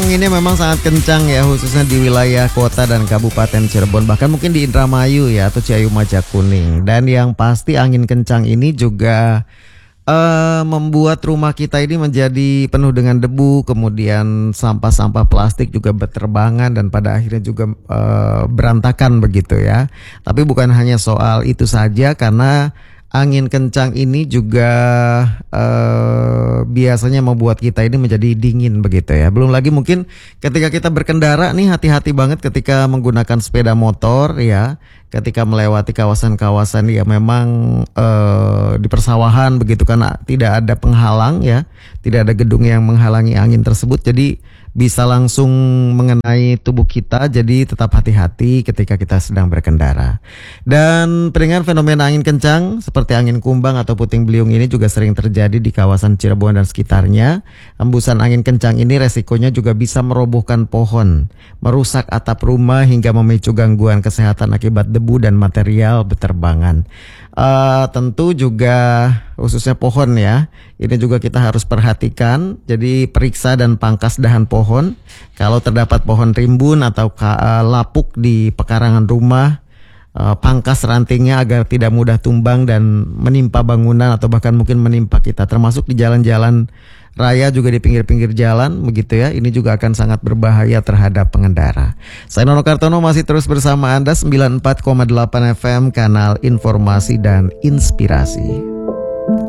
anginnya memang sangat kencang ya, khususnya di wilayah kota dan Kabupaten Cirebon, bahkan mungkin di Indramayu ya atau Ciayu Majakuning. Dan yang pasti angin kencang ini juga membuat rumah kita ini menjadi penuh dengan debu, kemudian sampah-sampah plastik juga berterbangan dan pada akhirnya juga berantakan begitu ya. Tapi bukan hanya soal itu saja, karena angin kencang ini juga biasanya membuat kita ini menjadi dingin begitu ya. Belum lagi mungkin ketika kita berkendara nih, hati-hati banget ketika menggunakan sepeda motor ya. Ketika melewati kawasan-kawasan yang memang di persawahan begitu, karena tidak ada penghalang ya, tidak ada gedung yang menghalangi angin tersebut, jadi bisa langsung mengenai tubuh kita. Jadi tetap hati-hati ketika kita sedang berkendara. Dan dengan fenomena angin kencang seperti angin kumbang atau puting beliung ini juga sering terjadi di kawasan Cirebon dan sekitarnya. Hembusan angin kencang ini resikonya juga bisa merobohkan pohon, merusak atap rumah, hingga memicu gangguan kesehatan akibat debu dan material beterbangan. Tentu juga khususnya pohon ya, ini juga kita harus perhatikan. Jadi periksa dan pangkas dahan pohon. Kalau terdapat pohon rimbun atau lapuk di pekarangan rumah, pangkas rantingnya agar tidak mudah tumbang dan menimpa bangunan atau bahkan mungkin menimpa kita, termasuk di jalan-jalan raya juga di pinggir-pinggir jalan begitu ya. Ini juga akan sangat berbahaya terhadap pengendara. Saya Nono Kartono masih terus bersama Anda 94,8 FM, kanal informasi dan inspirasi.